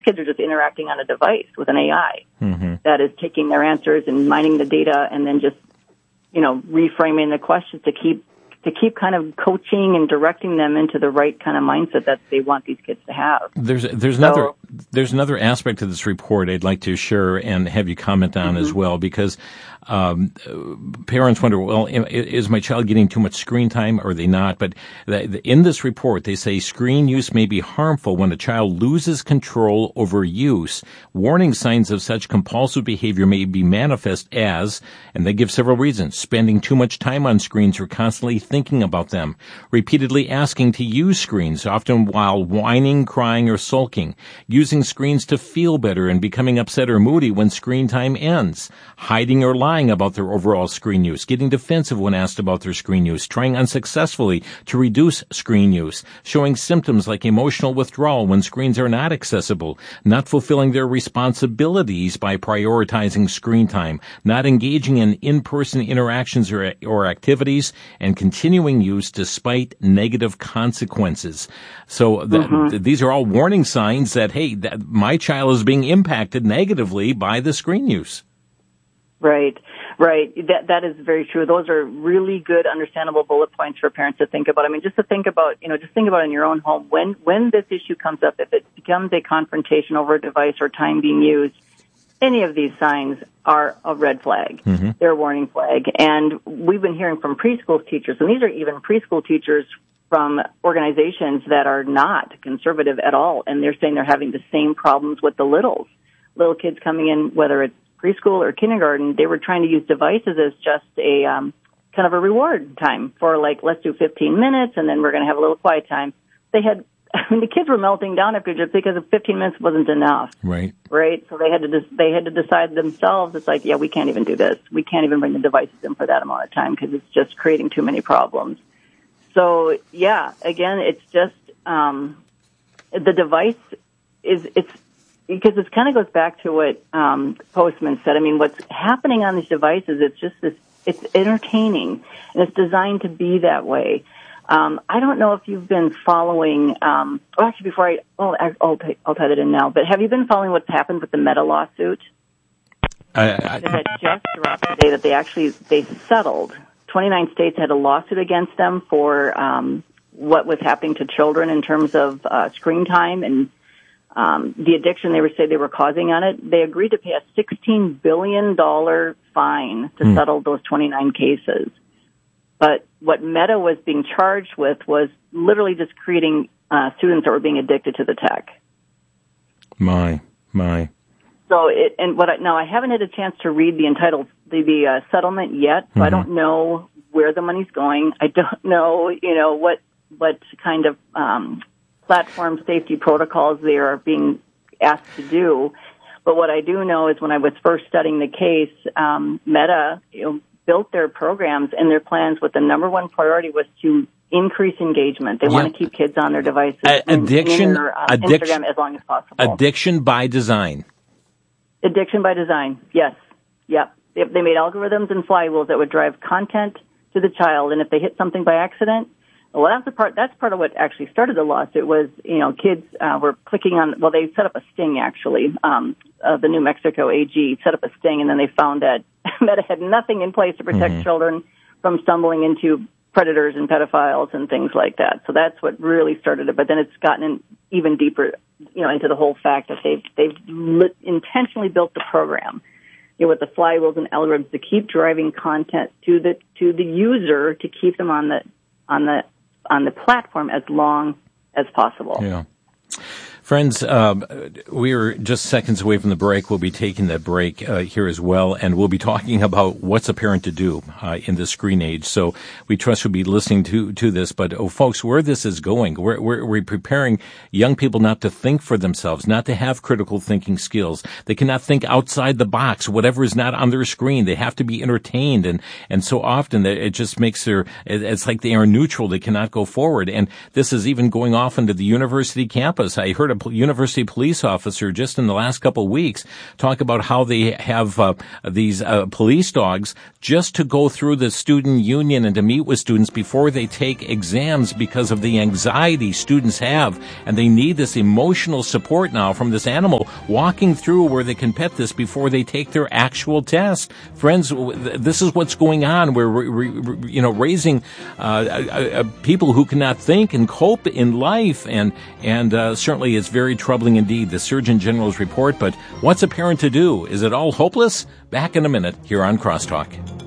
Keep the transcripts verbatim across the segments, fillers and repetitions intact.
kids are just interacting on a device with an A I mm-hmm. that is taking their answers and mining the data and then just, you know, reframing the questions to keep to keep kind of coaching and directing them into the right kind of mindset that they want these kids to have. There's there's so, another there's another aspect of this report I'd like to share and have you comment on mm-hmm. as well, because um, parents wonder, well, is my child getting too much screen time or are they not? But in this report, they say screen use may be harmful when a child loses control over use. Warning signs of such compulsive behavior may be manifest as, and they give several reasons, spending too much time on screens or constantly thinking about them, repeatedly asking to use screens, often while whining, crying, or sulking, using screens to feel better and becoming upset or moody when screen time ends, hiding or lying about their overall screen use, getting defensive when asked about their screen use, trying unsuccessfully to reduce screen use, showing symptoms like emotional withdrawal when screens are not accessible, not fulfilling their responsibilities by prioritizing screen time, not engaging in in-person interactions or, or activities, and continuing use despite negative consequences. So the, mm-hmm. th- these are all warning signs that, hey, that my child is being impacted negatively by the screen use. Right, right. That that is very true. Those are really good, understandable bullet points for parents to think about. I mean, just to think about, you know, just think about in your own home when when this issue comes up. If it becomes a confrontation over a device or time being used, any of these signs are a red flag. Mm-hmm. They're a warning flag. And we've been hearing from preschool teachers, and these are even preschool teachers from organizations that are not conservative at all, and they're saying they're having the same problems with the littles. Little kids coming in, whether it's preschool or kindergarten, they were trying to use devices as just a um, kind of a reward time for, like, let's do fifteen minutes, and then we're going to have a little quiet time. They had, I mean, the kids were melting down after just because of fifteen minutes wasn't enough. Right. Right. So they had to des- they had to decide themselves. It's like, yeah, we can't even do this. We can't even bring the devices in for that amount of time because it's just creating too many problems. So yeah, again, it's just um, the device is it's. Because it kind of goes back to what um, Postman said. I mean, what's happening on these devices, it's just this, it's entertaining, and it's designed to be that way. Um, I don't know if you've been following, um, oh, actually, before I, oh, I'll, t- I'll tie that in now, but have you been following what's happened with the Meta lawsuit? I, I, It had just dropped today that they actually, they settled. twenty-nine states had a lawsuit against them for um, what was happening to children in terms of uh, screen time and Um, the addiction they were say they were causing on it. They agreed to pay a sixteen billion dollars fine to mm. settle those twenty-nine cases. But what Meta was being charged with was literally just creating uh, students that were being addicted to the tech. My, my. So it, and what I, now I haven't had a chance to read the entitled, the, the uh, settlement yet, so mm-hmm. I don't know where the money's going. I don't know, you know, what, what kind of, um, platform safety protocols they are being asked to do. But what I do know is when I was first studying the case, um, Meta you know, built their programs and their plans with the number one priority was to increase engagement. They yeah. want to keep kids on their devices, A- addiction, in their, um, addiction, Instagram as long as possible. Addiction by design. Addiction by design, yes. Yep. They, they made algorithms and flywheels that would drive content to the child, and if they hit something by accident, well, that's the part. That's part of what actually started the lawsuit. Was you know kids uh, were clicking on. Well, they set up a sting actually. Um, uh, the New Mexico A G set up a sting, and then they found that Meta had nothing in place to protect mm-hmm. children from stumbling into predators and pedophiles and things like that. So that's what really started it. But then it's gotten in even deeper, you know, into the whole fact that they've they've lit, intentionally built the program, you know, with the flywheels and algorithms to keep driving content to the to the user to keep them on the on the on the platform as long as possible. Yeah. Friends, um, we are just seconds away from the break. We'll be taking that break uh, here as well, and we'll be talking about what's a parent to do uh, in this screen age. So we trust you'll be listening to to this. But, oh, folks, where this is going, we're, we're, we're preparing young people not to think for themselves, not to have critical thinking skills. They cannot think outside the box, whatever is not on their screen. They have to be entertained, and, and so often it just makes their, it's like they are neutral. They cannot go forward. And this is even going off into the university campus. I heard a university police officer just in the last couple of weeks talk about how they have uh, these uh, police dogs just to go through the student union and to meet with students before they take exams because of the anxiety students have, and they need this emotional support now from this animal walking through where they can pet this before they take their actual test. Friends, this is what's going on. We're, you know, raising uh, uh, people who cannot think and cope in life, and and uh, certainly it's very troubling indeed, the Surgeon General's report. But what's a parent to do? Is it all hopeless? Back in a minute here on Crosstalk.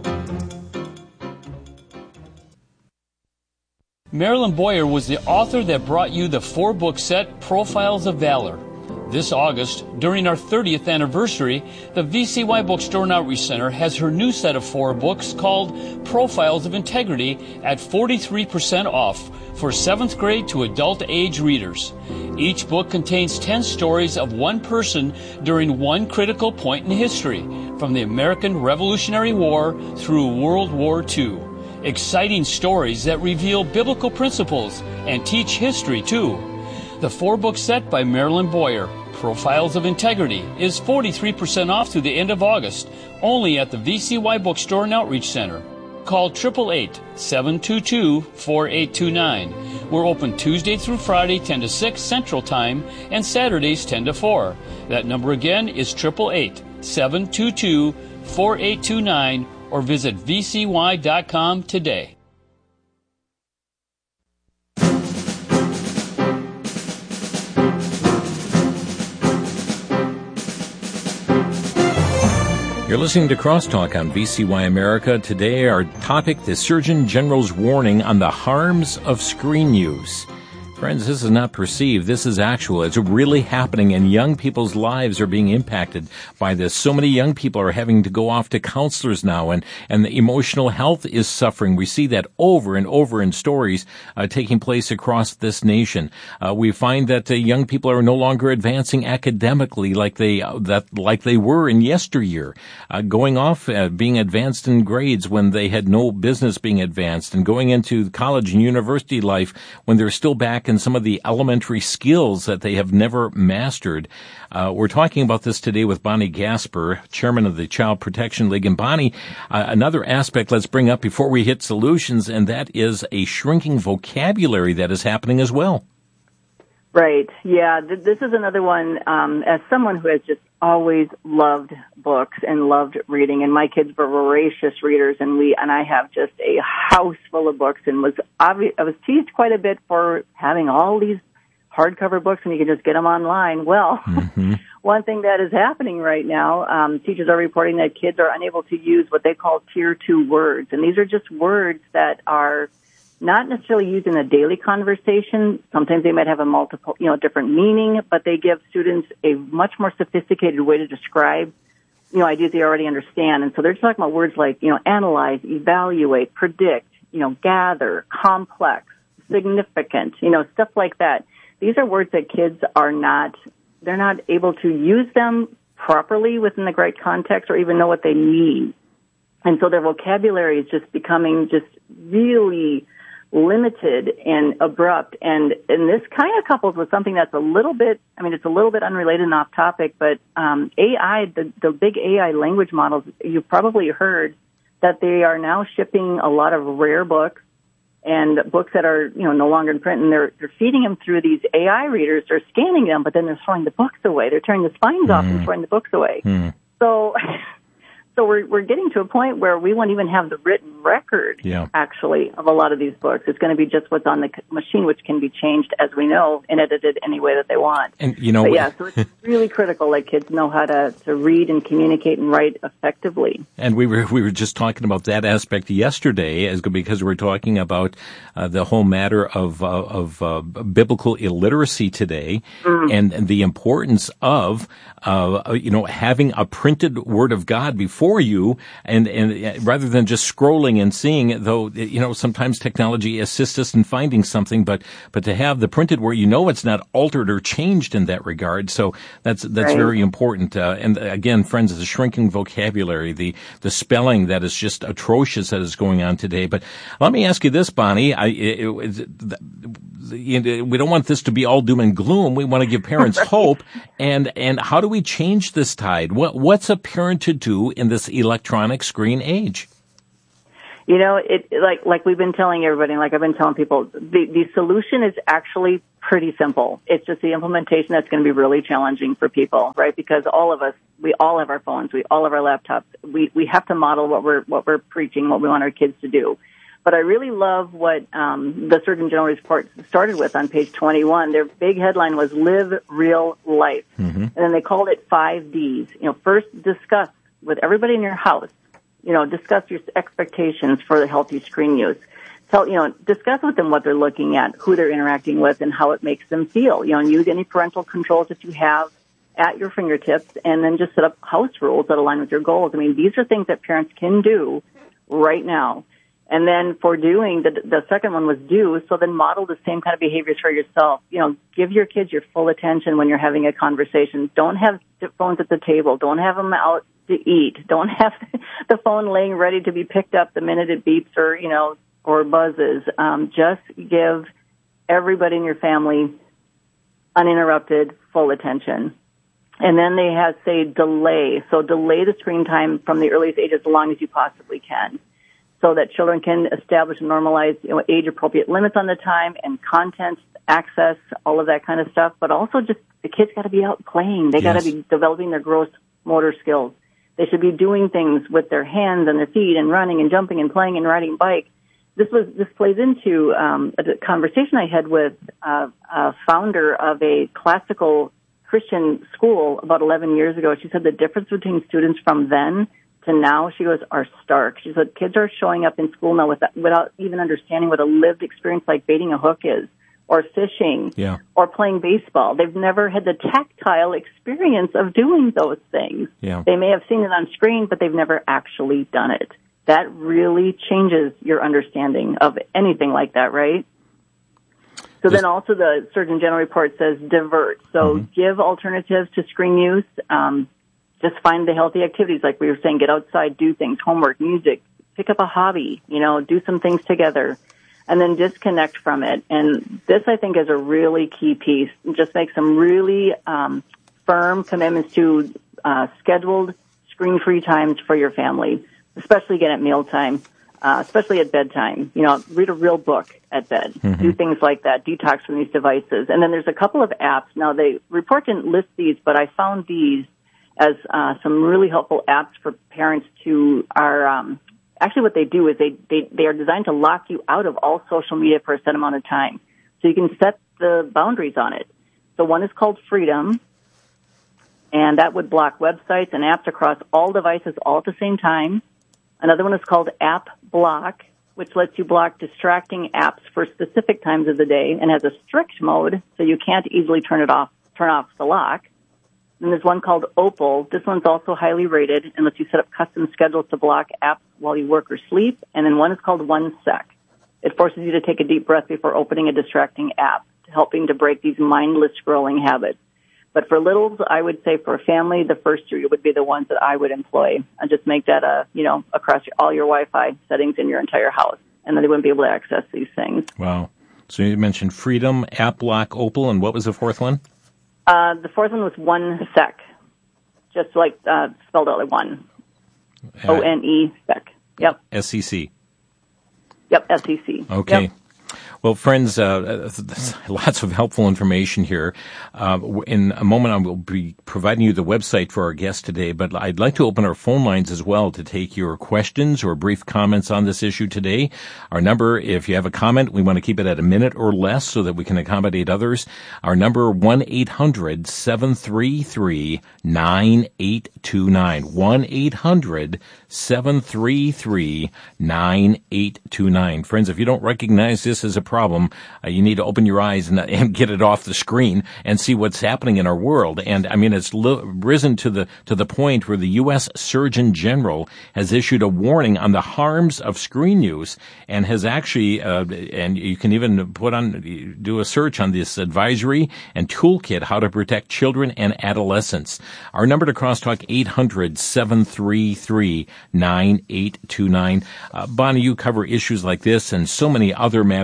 Marilyn Boyer was the author that brought you the four-book set Profiles of Valor. This August, during our thirtieth anniversary, the V C Y Bookstore and Outreach Center has her new set of four books called Profiles of Integrity at forty-three percent off for seventh grade to adult age readers. Each book contains ten stories of one person during one critical point in history, from the American Revolutionary War through World War Two. Exciting stories that reveal biblical principles and teach history too. The four-book set by Marilyn Boyer, Profiles of Integrity, is forty-three percent off through the end of August, only at the V C Y Bookstore and Outreach Center. Call eight eight eight, seven two two, four eight two nine. We're open Tuesday through Friday, ten to six Central Time, and Saturdays, ten to four. That number again is eight eight eight, seven two two, four eight two nine, or visit v c y dot com today. You're listening to Crosstalk on V C Y America. Today, our topic, the Surgeon General's warning on the harms of screen use. Friends, this is not perceived. This is actual. It's really happening, and young people's lives are being impacted by this. So many young people are having to go off to counselors now, and, and the emotional health is suffering. We see that over and over in stories uh, taking place across this nation. Uh, we find that uh, young people are no longer advancing academically like they uh, that like they were in yesteryear, uh, going off, uh, being advanced in grades when they had no business being advanced, and going into college and university life when they're still back in some of the elementary skills that they have never mastered. Uh, we're talking about this today with Bonnie Gasper, chairman of the Child Protection League. And Bonnie, uh, another aspect let's bring up before we hit solutions, and that is a shrinking vocabulary that is happening as well. Right. Yeah, th- this is another one, um, as someone who has just always loved books and loved reading, and my kids were voracious readers, and we and I have just a house full of books, and was obvi- I was teased quite a bit for having all these hardcover books and you can just get them online. Well, mm-hmm. One thing that is happening right now, um, teachers are reporting that kids are unable to use what they call tier two words, and these are just words that are not necessarily used in a daily conversation. Sometimes they might have a multiple, you know, different meaning, but they give students a much more sophisticated way to describe, you know, ideas they already understand. And so they're talking about words like, you know, analyze, evaluate, predict, you know, gather, complex, significant, you know, stuff like that. These are words that kids are not, they're not able to use them properly within the right context or even know what they mean. And so their vocabulary is just becoming just really limited and abrupt, and and this kind of couples with something that's a little bit, I mean, it's a little bit unrelated and off topic, but um, A I, the, the big A I language models, you've probably heard that they are now shipping a lot of rare books and books that are, you know, no longer in print, and they're they're feeding them through these A I readers. They're scanning them, but then they're throwing the books away. They're tearing the spines mm. off and throwing the books away. Mm. So. So we're we're getting to a point where we won't even have the written record, yeah. actually, of a lot of these books. It's going to be just what's on the machine, which can be changed, as we know, and edited any way that they want. And you know, but yeah, so it's really critical that kids know how to, to read and communicate and write effectively. And we were we were just talking about that aspect yesterday, as because we're talking about uh, the whole matter of uh, of uh, biblical illiteracy today, mm. and, and the importance of uh, you know having a printed Word of God before. For you, and and rather than just scrolling and seeing, though, you know, sometimes technology assists us in finding something, but but to have the printed where you know it's not altered or changed in that regard, so that's that's right. very important. Uh, and again, friends, the shrinking vocabulary, the the spelling that is just atrocious that is going on today. But let me ask you this, Bonnie: I, it, it, you know, we don't want this to be all doom and gloom. We want to give parents hope. And, and how do we change this tide? What, what's a parent to do in this electronic screen age? You know, it like like we've been telling everybody, and like I've been telling people, the, the solution is actually pretty simple. It's just the implementation that's going to be really challenging for people, right? Because all of us, we all have our phones, we all have our laptops. We we have to model what we're what we're preaching, what we want our kids to do. But I really love what um, the Surgeon General report started with on page twenty-one. Their big headline was "Live Real Life," mm-hmm. and then they called it five Ds. You know, first, discuss with everybody in your house. You know, discuss your expectations for the healthy screen use. Tell, you know, discuss with them what they're looking at, who they're interacting with, and how it makes them feel. You know, and use any parental controls that you have at your fingertips, and then just set up house rules that align with your goals. I mean, these are things that parents can do right now. And then for doing, the, the second one was do, so then model the same kind of behaviors for yourself. You know, give your kids your full attention when you're having a conversation. Don't have phones at the table. Don't have them out to eat. Don't have the phone laying ready to be picked up the minute it beeps or, you know, or buzzes. Um, just give everybody in your family uninterrupted, full attention. And then they have, say, delay. So delay the screen time from the earliest age as long as you possibly can, so that children can establish and normalize, you know, age-appropriate limits on the time and content, access, all of that kind of stuff. But also just the kids got to be out playing. They got to be developing their gross motor skills. They should be doing things with their hands and their feet and running and jumping and playing and riding a bike. This was this plays into um, a conversation I had with uh, a founder of a classical Christian school about eleven years ago. She said the difference between students from then to now, she goes, are stark. She said kids are showing up in school now without, without even understanding what a lived experience like baiting a hook is, or fishing, yeah. or playing baseball. They've never had the tactile experience of doing those things. Yeah. They may have seen it on screen, but they've never actually done it. That really changes your understanding of anything like that, right? So then also the Surgeon General report says divert. So mm-hmm. give alternatives to screen use. Um, just find the healthy activities, like we were saying, get outside, do things, homework, music, pick up a hobby, you know, do some things together, and then disconnect from it. And this, I think, is a really key piece. Just make some really um, firm commitments to uh, scheduled screen-free times for your family, especially again at mealtime, uh, especially at bedtime. You know, read a real book at bed. Mm-hmm. Do things like that. Detox from these devices. And then there's a couple of apps. Now, the report didn't list these, but I found these as uh, some really helpful apps for parents to are um, actually what they do is they, they, they are designed to lock you out of all social media for a set amount of time. So you can set the boundaries on it. So one is called Freedom, and that would block websites and apps across all devices all at the same time. Another one is called App Block, which lets you block distracting apps for specific times of the day and has a strict mode, so you can't easily turn it off, turn off the lock. And there's one called Opal. This one's also highly rated and lets you set up custom schedules to block apps while you work or sleep. And then one is called One Sec. It forces you to take a deep breath before opening a distracting app, helping to break these mindless scrolling habits. But for littles, I would say for a family, the first two would be the ones that I would employ. And just make that, a, you know, across all your Wi-Fi settings in your entire house. And then they wouldn't be able to access these things. Wow. So you mentioned Freedom, App Block, Opal, and what was the fourth one? Uh, the fourth one was One Sec, just like uh, spelled out like one. O N E Sec. Yep. S E C. Yep, S E C. Okay. Yep. Well, friends, uh, lots of helpful information here. Uh, in a moment, I will be providing you the website for our guest today, but I'd like to open our phone lines as well to take your questions or brief comments on this issue today. Our number, if you have a comment, we want to keep it at a minute or less so that we can accommodate others. Our number, one eight hundred seven three three nine eight two nine. one eight hundred seven three three nine eight two nine. Friends, if you don't recognize this as a problem, uh, you need to open your eyes and, and get it off the screen and see what's happening in our world. And I mean, it's li- risen to the to the point where the U S Surgeon General has issued a warning on the harms of screen use, and has actually, uh, and you can even put on, do a search on this advisory and toolkit, how to protect children and adolescents. Our number to crosstalk, eight hundred seven three three nine eight two nine. Uh, Bonnie, you cover issues like this and so many other matters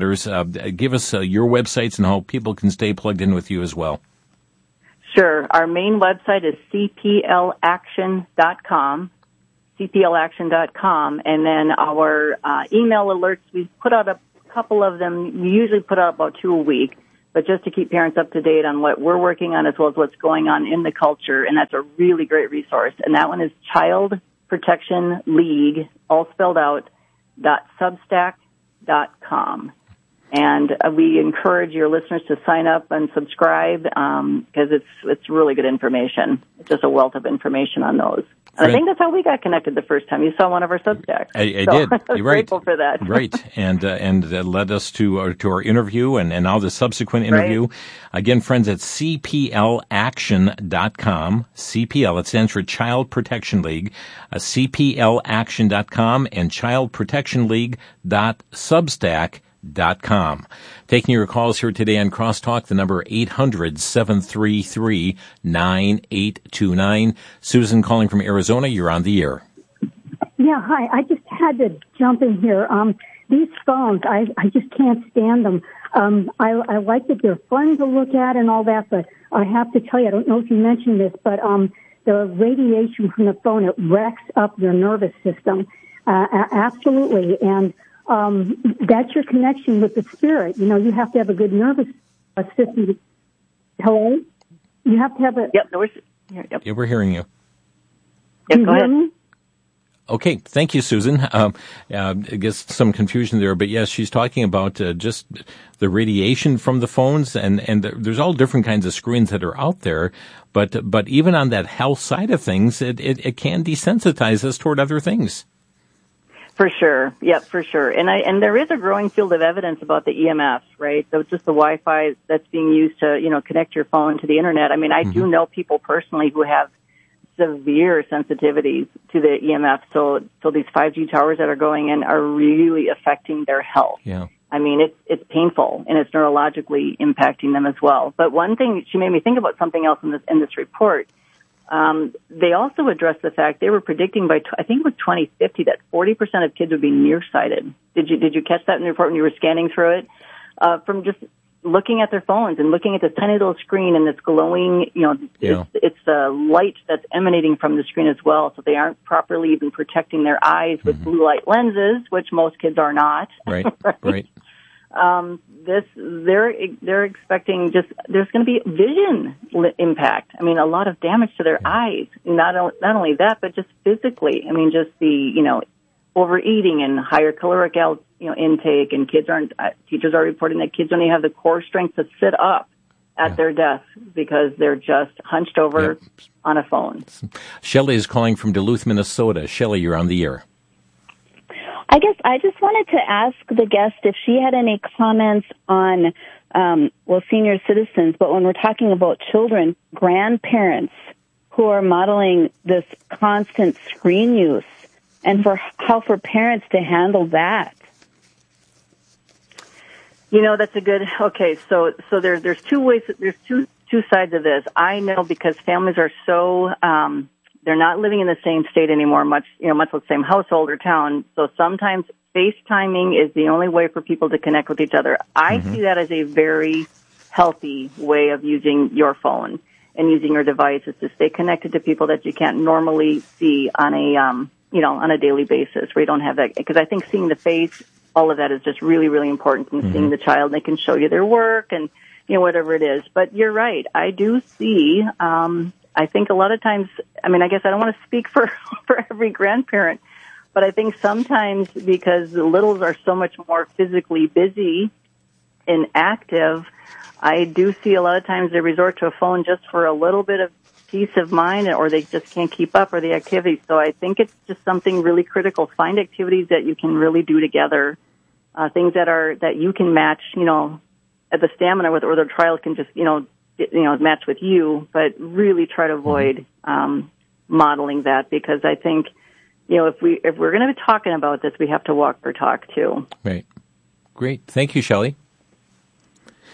listeners, uh, give us uh, your websites and how people can stay plugged in with you as well. Sure. Our main website is c p l action dot com, c p l action dot com, and then our uh, email alerts, we put out a couple of them. We usually put out about two a week, but just to keep parents up to date on what we're working on as well as what's going on in the culture, and that's a really great resource. And that one is Child Protection League, all spelled out, dot substack dot com. And uh, we encourage your listeners to sign up and subscribe because um, it's it's really good information. It's just a wealth of information on those. And I think that's how we got connected the first time. You saw one of our Substacks. I, I so did. I was You're right. grateful for that. Right, and uh, and uh, led us to our, to our interview and, and now the subsequent interview. Right. Again, friends, at c p l action dot com. C P L, it stands for Child Protection League. Uh, c p l action dot com and child protection league dot substack dot com. Taking your calls here today on Crosstalk, the number eight hundred, seven three three, nine eight two nine. Susan calling from Arizona, you're on the air. Yeah, hi. I just had to jump in here. Um, these phones, I, I just can't stand them. Um, I, I like that they're fun to look at and all that, but I have to tell you, I don't know if you mentioned this, but um, the radiation from the phone, it wrecks up your nervous system. Uh, absolutely. And Um, that's your connection with the spirit. You know, you have to have a good nervous system. Hello? You have to have a... Yep, no, we're, yep. Yeah, we're hearing you. Yep, go ahead. Me? Okay, thank you, Susan. Um, uh, I guess some confusion there, but yes, she's talking about uh, just the radiation from the phones, and, and there's all different kinds of screens that are out there, but but even on that health side of things, it, it, it can desensitize us toward other things. For sure. Yep, for sure. And I, and there is a growing field of evidence about the E M F, right? So just the Wi-Fi that's being used to, you know, connect your phone to the internet. I mean, I mm-hmm. do know people personally who have severe sensitivities to the E M F. So, so these five G towers that are going in are really affecting their health. Yeah. I mean, it's, it's painful and it's neurologically impacting them as well. But one thing, she made me think about something else in this, in this report. Um, they also addressed the fact they were predicting by, I think it was twenty fifty, that forty percent of kids would be nearsighted. Did you, did you catch that in the report when you were scanning through it? Uh, from just looking at their phones and looking at this tiny little screen and this glowing, you know, yeah. it's, it's the light that's emanating from the screen as well. So they aren't properly even protecting their eyes with mm-hmm. blue light lenses, which most kids are not. Right, right. right. Um, this, they're, they're expecting just, there's going to be vision impact. I mean, a lot of damage to their yeah. eyes. Not, not only that, but just physically. I mean, just the, you know, overeating and higher caloric, you know, intake, and kids aren't, uh, teachers are reporting that kids only have the core strength to sit up at yeah. their desk because they're just hunched over yep. on a phone. Shelley is calling from Duluth, Minnesota. Shelley, you're on the air. I guess I just wanted to ask the guest if she had any comments on, um, well, senior citizens, but when we're talking about children, grandparents who are modeling this constant screen use, and for how for parents to handle that. You know, that's a good, okay, so, so there, there's two ways, there's two, two sides of this. I know because families are so, um, they're not living in the same state anymore, much, you know, much the same household or town. So sometimes FaceTiming is the only way for people to connect with each other. I mm-hmm. see that as a very healthy way of using your phone and using your devices to stay connected to people that you can't normally see on a, um, you know, on a daily basis where you don't have that. Because I think seeing the face, all of that is just really, really important. And mm-hmm. seeing the child, they can show you their work and, you know, whatever it is. But you're right. I do see, um, I think a lot of times, I mean, I guess I don't want to speak for, for every grandparent, but I think sometimes because the littles are so much more physically busy and active, I do see a lot of times they resort to a phone just for a little bit of peace of mind, or they just can't keep up with the activities. So I think it's just something really critical. Find activities that you can really do together, uh, things that are, that you can match, you know, at the stamina with, or the child can just, you know, you know, match with you, but really try to avoid um, modeling that, because I think, you know, if we if we're going to be talking about this, we have to walk or talk too. Right. Great. Thank you, Shelley.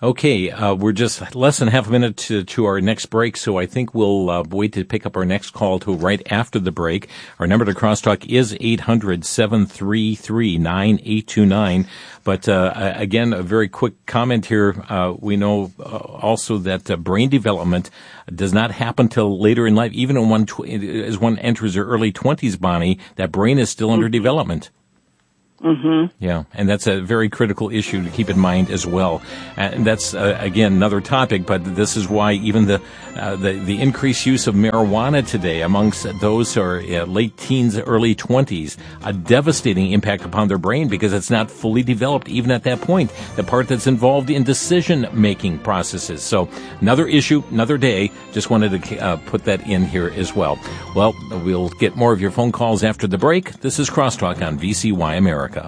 Okay, uh, we're just less than half a minute to, to our next break, so I think we'll uh, wait to pick up our next call to right after the break. Our number to crosstalk is eight hundred, seven three three, nine eight two nine. But uh, again, a very quick comment here. Uh, we know uh, also that uh, brain development does not happen till later in life. Even when one tw- as one enters their early twenties, Bonnie, that brain is still under development. Mm-hmm. Yeah, and that's a very critical issue to keep in mind as well. And that's, uh, again, another topic, but this is why even the uh, the, the increased use of marijuana today amongst those who are uh, late teens, early twenties, a devastating impact upon their brain because it's not fully developed even at that point, the part that's involved in decision-making processes. So another issue, another day. Just wanted to uh, put that in here as well. Well, we'll get more of your phone calls after the break. This is Crosstalk on V C Y America.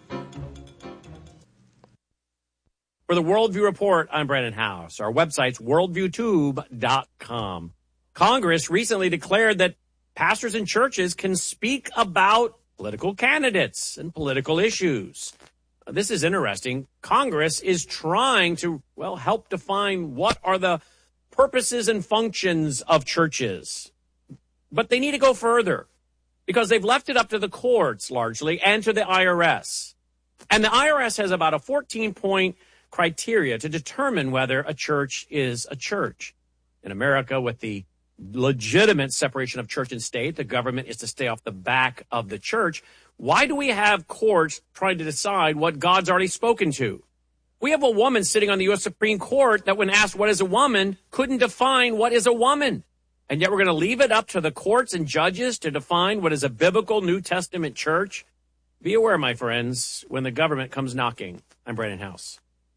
For the Worldview Report, I'm Brandon House. Our website's worldview tube dot com. Congress recently declared that pastors and churches can speak about political candidates and political issues. This is interesting. Congress is trying to, well, help define what are the purposes and functions of churches. But they need to go further because they've left it up to the courts largely and to the I R S. And the I R S has about a fourteen-point criteria to determine whether a church is a church. In America, with the legitimate separation of church and state, the government is to stay off the back of the church. Why do we have courts trying to decide what God's already spoken to? We have a woman sitting on the U S Supreme Court that when asked what is a woman, couldn't define what is a woman. And yet we're going to leave it up to the courts and judges to define what is a biblical New Testament church. Be aware, my friends, when the government comes knocking. I'm Brandon House.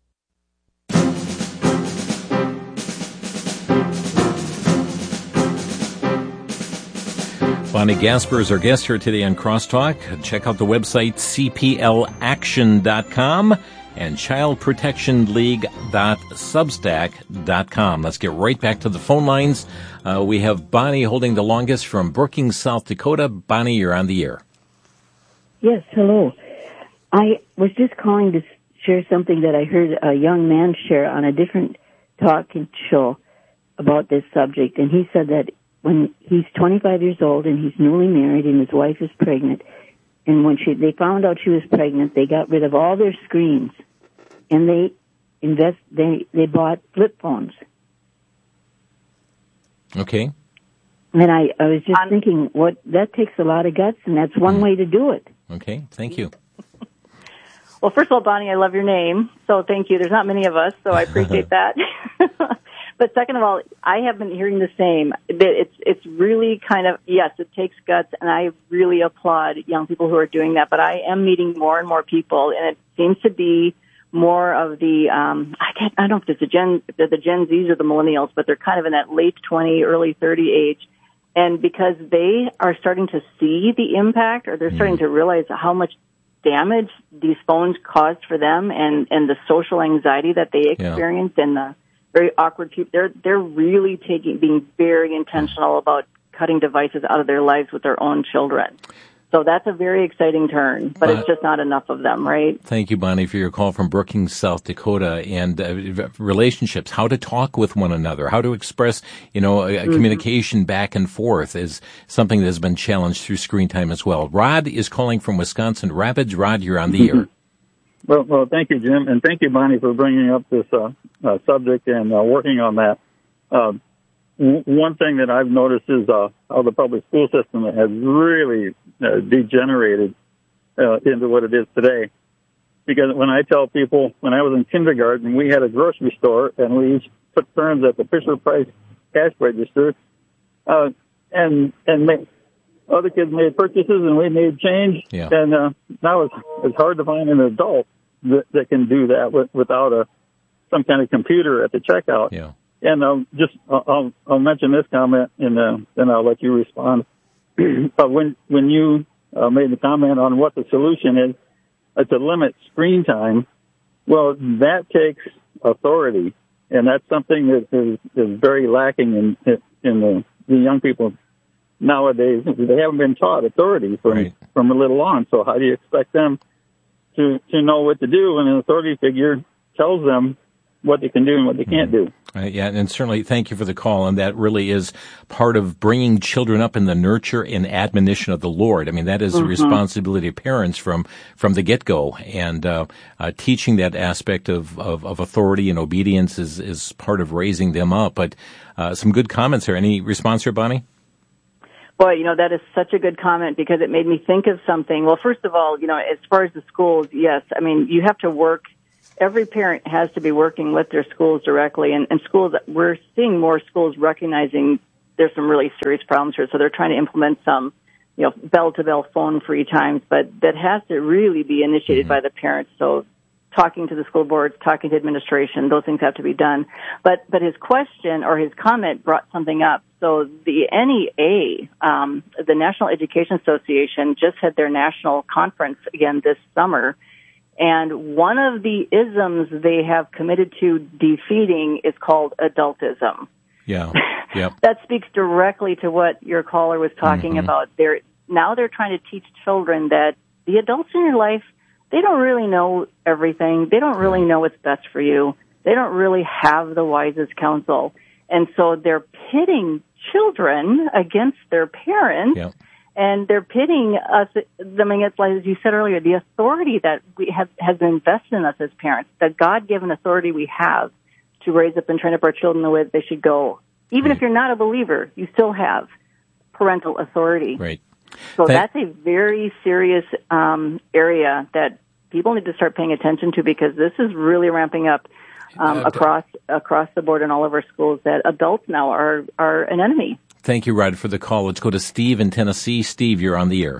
Bonnie Gasper is our guest here today on Crosstalk. Check out the website c p l action dot com and child protection league dot substack dot com. Let's get right back to the phone lines. Uh, we have Bonnie holding the longest from Brookings, South Dakota. Bonnie, you're on the air. Yes, hello. I was just calling to share something that I heard a young man share on a different talking show about this subject, and he said that when he's twenty-five years old and he's newly married and his wife is pregnant, and when she they found out she was pregnant, they got rid of all their screens, and they invest they they bought flip phones. Okay. And I, I was just um, thinking, what that takes a lot of guts, and that's one mm. way to do it. Okay, thank you. Well, first of all, Bonnie, I love your name, so thank you. There's not many of us, so I appreciate that. But second of all, I have been hearing the same. It's it's really kind of, yes, it takes guts, and I really applaud young people who are doing that. But I am meeting more and more people, and it seems to be more of the, um, I can't, I don't know if it's the Gen, if they're the Gen Zs or the millennials, but they're kind of in that late twenty, early thirty age. And because they are starting to see the impact, or they're mm. starting to realize how much damage these phones caused for them, and, and the social anxiety that they experience, yeah. and the very awkward people, they're they're really taking being very intentional about cutting devices out of their lives with their own children. So that's a very exciting turn, but uh, it's just not enough of them, right? Thank you, Bonnie, for your call from Brookings, South Dakota, and uh, relationships, how to talk with one another, how to express, you know, a, a mm-hmm. communication back and forth is something that has been challenged through screen time as well. Rod is calling from Wisconsin Rapids. Rod, you're on the air. Well, well, thank you, Jim, and thank you, Bonnie, for bringing up this uh, uh, subject and uh, working on that. Uh, w- one thing that I've noticed is uh, how the public school system has really uh, degenerated uh, into what it is today. Because when I tell people, when I was in kindergarten, we had a grocery store, and we each put terms at the Fisher-Price cash register, uh, and and made, other kids made purchases, and we made change. Yeah. And uh, now it's, it's hard to find an adult that, that can do that with, without a some kind of computer at the checkout. Yeah. And um, just I'll, I'll mention this comment, and uh, then I'll let you respond. But when when you uh, made the comment on what the solution is uh, to limit screen time, well, that takes authority, and that's something that is, is very lacking in in the, the young people nowadays. They haven't been taught authority from right. from a little on. So how do you expect them to to know what to do when an authority figure tells them what they can do and what they can't do. Uh, yeah, and certainly thank you for the call. And that really is part of bringing children up in the nurture and admonition of the Lord. I mean, that is mm-hmm. the responsibility of parents from, from the get-go. And uh, uh, teaching that aspect of, of, of authority and obedience is, is part of raising them up. But uh, some good comments here. Any response here, Bonnie? Boy, you know, that is such a good comment because it made me think of something. Well, first of all, you know, as far as the schools, yes, I mean, you have to work. Every parent has to be working with their schools directly, and, and schools, we're seeing more schools recognizing there's some really serious problems here, so they're trying to implement some, you know, bell-to-bell phone-free times, but that has to really be initiated mm-hmm. by the parents, so talking to the school boards, talking to administration, those things have to be done. But but his question or his comment brought something up. So the N E A, um, the National Education Association, just had their national conference again this summer, and one of the isms they have committed to defeating is called adultism. Yeah, yeah. That speaks directly to what your caller was talking mm-hmm. about. They're now they're trying to teach children that the adults in your life, they don't really know everything. They don't really know what's best for you. They don't really have the wisest counsel. And so they're pitting children against their parents, yeah. and they're pitting us, I mean, it's like, as you said earlier, the authority that we have has been invested in us as parents, the God-given authority we have to raise up and train up our children the way that they should go. Even right. if you're not a believer, you still have parental authority. Right. So that, that's a very serious um, area that people need to start paying attention to because this is really ramping up um, uh, across across the board in all of our schools. That adults now are are an enemy. Thank you, Rod, for the call. Let's go to Steve in Tennessee. Steve, you're on the air.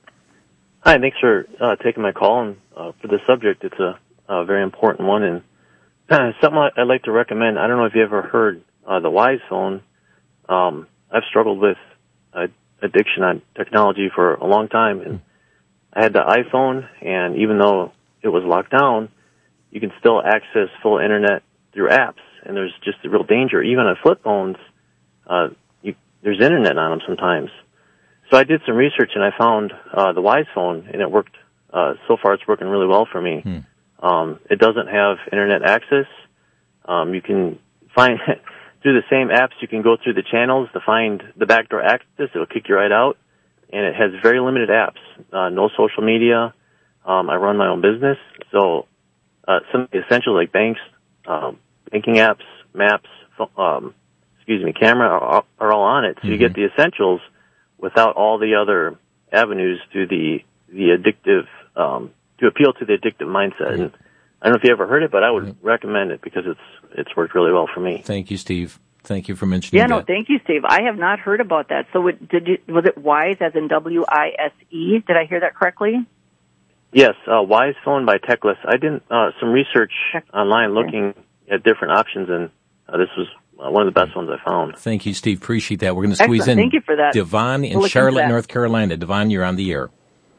Hi, thanks for uh, taking my call and uh, for this subject. It's a, a very important one and uh, something I'd like to recommend. I don't know if you ever heard uh, the Wise Phone. Um, I've struggled with uh, addiction on technology for a long time, and I had the iPhone, and even though it was locked down, you can still access full internet through apps, and there's just a real danger. Even on flip phones, uh, you, there's internet on them sometimes. So I did some research, and I found uh, the Wise Phone, and it worked. Uh, so far, it's working really well for me. Hmm. Um, it doesn't have internet access. Um, you can find... Through the same apps, you can go through the channels to find the backdoor access. It'll kick you right out. And it has very limited apps, uh, no social media. Um, I run my own business. So uh, some of the essentials like banks, um, banking apps, maps, um, excuse me, camera are, are all on it. So mm-hmm. you get the essentials without all the other avenues to the, the addictive, um, to appeal to the addictive mindset. Mm-hmm. And I don't know if you ever heard it, but I would mm-hmm. recommend it because it's it's worked really well for me. Thank you, Steve. Thank you for mentioning yeah, that. Yeah, no, thank you, Steve. I have not heard about that. So it, did you, was it Wise as in W I S E? Did I hear that correctly? Yes, uh, Wise Phone by Techless. I did uh, some research online looking at different options, and uh, this was uh, one of the best ones I found. Thank you, Steve. Appreciate that. We're going to squeeze Excellent. in Thank you for that. Devon in we'll Charlotte, North Carolina. Devon, you're on the air.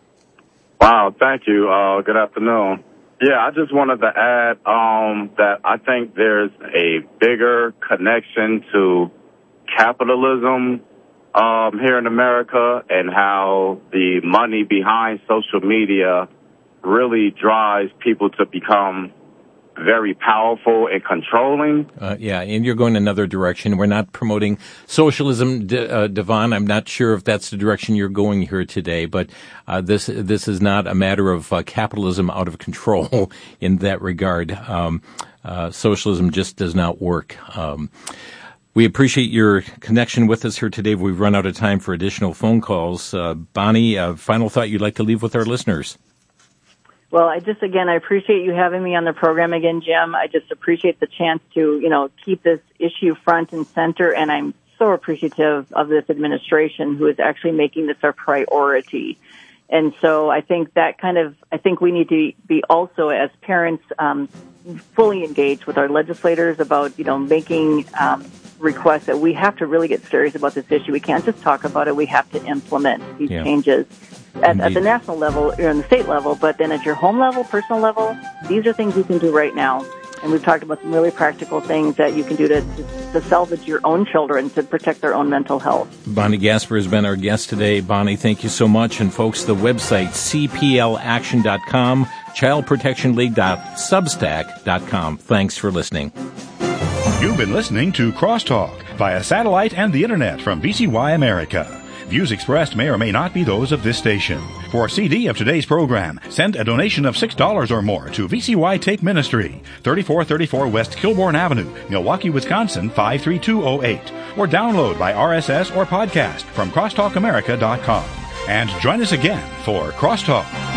Wow, thank you. Uh, good afternoon. Yeah, I just wanted to add um, that I think there's a bigger connection to capitalism um, here in America and how the money behind social media really drives people to become very powerful and controlling. Uh, yeah, and you're going another direction. We're not promoting socialism, De, uh, Devon. I'm not sure if that's the direction you're going here today, but uh, this this is not a matter of uh, capitalism out of control in that regard. Um, uh, socialism just does not work. Um, we appreciate your connection with us here today. We've run out of time for additional phone calls. Uh, Bonnie, uh, final thought you'd like to leave with our listeners? Well, I just, again, I appreciate you having me on the program again, Jim. I just appreciate the chance to, you know, keep this issue front and center, and I'm so appreciative of this administration who is actually making this a priority. And so I think that kind of, I think we need to be also, as parents, um, fully engaged with our legislators about, you know, making um, requests that we have to really get serious about this issue. We can't just talk about it. We have to implement these yeah. changes. At, at the national level or on the state level, but then at your home level, personal level, these are things you can do right now. And we've talked about some really practical things that you can do to, to, to salvage your own children, to protect their own mental health. Bonnie Gasper has been our guest today. Bonnie, thank you so much. And folks, the website, c p l action dot com child protection league dot substack dot com. Thanks for listening. You've been listening to Crosstalk via satellite and the internet from V C Y America. Views expressed may or may not be those of this station. For a C D of today's program, send a donation of six dollars or more to V C Y Tape Ministry, thirty-four thirty-four West Kilbourne Avenue, Milwaukee, Wisconsin, five three two oh eight. Or download by R S S or podcast from crosstalk america dot com. And join us again for Crosstalk.